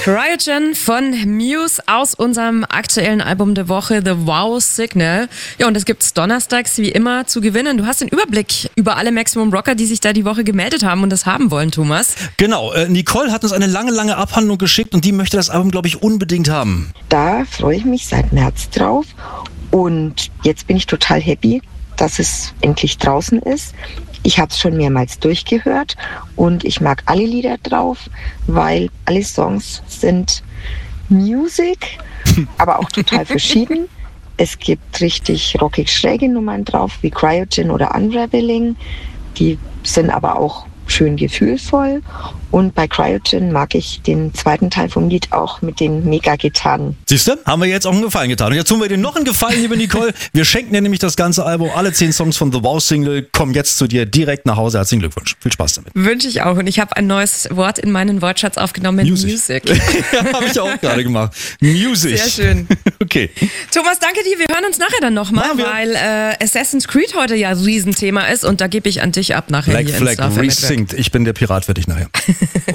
Cryogen von Muse aus unserem aktuellen Album der Woche, The Wow Signal. Ja, und das gibt's donnerstags wie immer zu gewinnen. Du hast den Überblick über alle Maximum Rocker, die sich da die Woche gemeldet haben und das haben wollen, Thomas. Genau, Nicole hat uns eine lange Abhandlung geschickt und die möchte das Album, glaube ich, unbedingt haben. Da freue ich mich seit März drauf und jetzt bin ich total happy, dass es endlich draußen ist. Ich habe es schon mehrmals durchgehört und ich mag alle Lieder drauf, weil alle Songs sind Music, aber auch total verschieden. Es gibt richtig rockig schräge Nummern drauf, wie Cryogen oder Unraveling. Die sind aber auch schön gefühlvoll. Und bei Cryogen mag ich den zweiten Teil vom Lied auch mit den Mega-Gitarren. Siehst du, haben wir jetzt auch einen Gefallen getan. Und jetzt tun wir dir noch einen Gefallen, liebe Nicole. Wir schenken dir nämlich das ganze Album. Alle 10 Songs von The Wow Single kommen jetzt zu dir direkt nach Hause. Herzlichen Glückwunsch. Viel Spaß damit. Wünsche ich auch. Und ich habe ein neues Wort in meinen Wortschatz aufgenommen. Music. Ja, habe ich auch gerade gemacht. Music. Sehr schön. Okay. Thomas, danke dir. Wir hören uns nachher dann nochmal, weil Assassin's Creed heute ja ein Riesenthema ist. Und da gebe ich an dich ab nachher Black hier Flag ins Strafvermittlung. Resynced. Ich bin der Pirat für dich nachher.